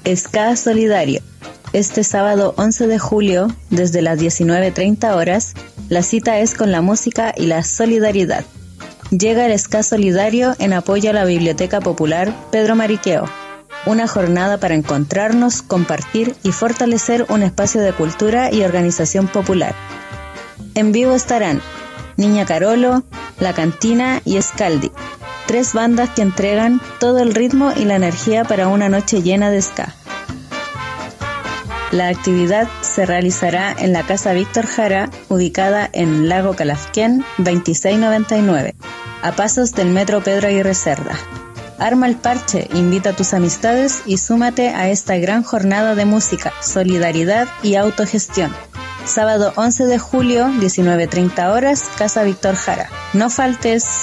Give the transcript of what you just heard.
Ska Solidario. Este sábado 11 de julio, desde las 19:30 horas, la cita es con la música y la solidaridad. Llega el Ska Solidario en apoyo a la Biblioteca Popular Pedro Mariqueo. Una jornada para encontrarnos, compartir y fortalecer un espacio de cultura y organización popular. En vivo estarán Niña Carolo, La Cantina y Scaldi, 3 bandas que entregan todo el ritmo y la energía para una noche llena de ska. La actividad se realizará en la Casa Víctor Jara, ubicada en Lago Calafquén 2699, a pasos del Metro Pedro Aguirre Cerda. Arma el parche, invita a tus amistades y súmate a esta gran jornada de música, solidaridad y autogestión. Sábado 11 de julio, 19:30 horas, Casa Víctor Jara. No faltes.